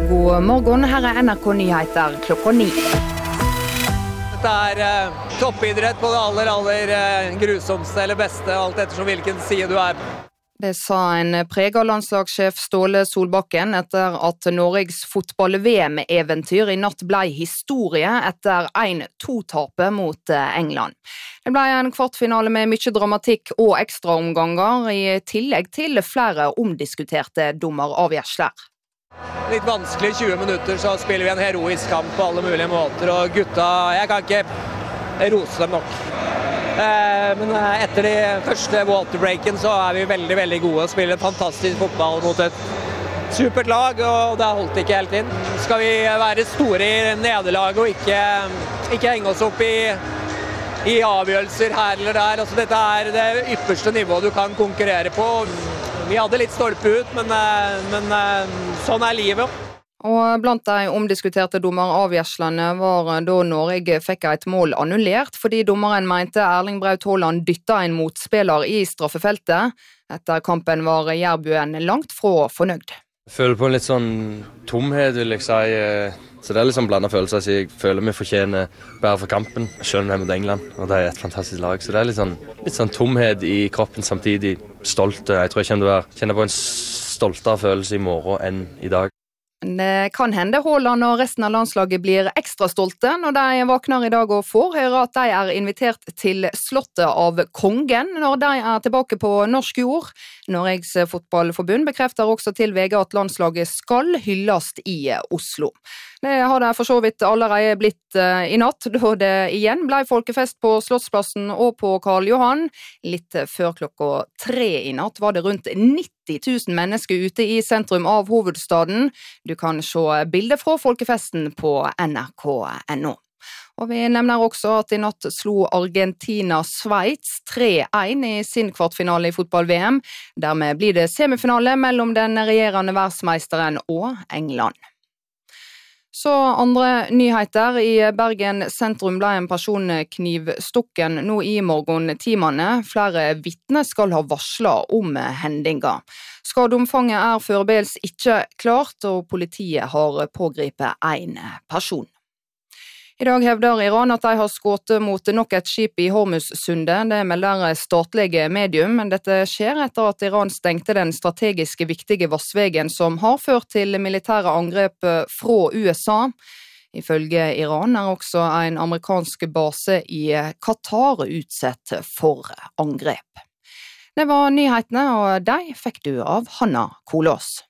God morgen, her NRK Nyheter klokka 9. Dette toppidrett på det aller grusomste eller beste, alt ettersom hvilken side du på. Det sa en preget landslagssjef Ståle Solbakken etter at Norges fotball-VM-eventyr i natt ble historie etter 1-2-tapet mot England. Det ble en kvartfinale med mye dramatikk og ekstraomganger, i tillegg til flere omdiskuterte dommeravgjørelser. Litt vanskelig 20 minutter, så spiller vi en heroisk kamp på alle mulige måter, og gutta, jeg kan ikke rose dem nok. Men etter de første waterbreaken så vi veldig gode og spiller fantastisk fotball mot et supert lag, og det holdt ikke helt inn. Skal vi være store i nederlaget og ikke henge oss opp i avgjørelser her eller der. Altså, dette det ypperste nivået du kan konkurrere på. Vi hadde litt stolpe ut, men sånn livet. Og blant de omdiskuterte dommeravgjørslene var da Norge fikk et mål annullert, fordi dommeren mente Erling Braut Haaland dyttet en motspiller i straffefeltet. Etter kampen var jærbuen langt fra fornøyd. Jeg føler på en litt sånn tomhet, vil jeg si. Så det litt sånn blandet følelser. Så jeg føler vi fortjener bedre for kampen, selv om det mot England. Og det et fantastisk lag. Så det litt sånn tomhet i kroppen, samtidig stolt. Jeg tror jeg kjenner på en stoltere følelse i morgen enn i dag. Det kan hende Haaland og resten av landslaget blir ekstra stolte når de våkner i dag og får høre at de invitert til slottet av kongen når de tilbake på norsk jord. Norges fotballforbund bekrefter også til VG at landslaget skal hyllast i Oslo. Det har det for så vidt allerede blitt i natt, da det igjen ble folkefest på Slottsplassen og på Karl Johan. Litt før klokka 3 i natt var det rundt 90 000 mennesker ute i sentrum av hovedstaden. Du kan se bilder fra folkefesten på nrk.no. Og vi nevner også at i natt slo Argentina Sveits 3-1 i sin kvartfinale i fotball-VM. Dermed blir det semifinale mellom den regjerende verdensmeisteren og England. Så andre nyheter. I Bergen sentrum ble en person knivstukken nå i morgentimene. Flere vitner skal ha varslet om hendinga. Skadeomfanget foreløpig ikke klart, og politiet har pågripet en person. I dag hevder Iran at de har skutt mot nok et skip i Hormuzsundet. Det melder statlige medium, men dette skjer etter at Iran stengte den strategiske viktige vassvegen som har ført til militære angrep fra USA. Ifølge Iran også en amerikansk base i Qatar utsatt for angrep. Det var nyhetene, og de fikk du av Hanna Kolås.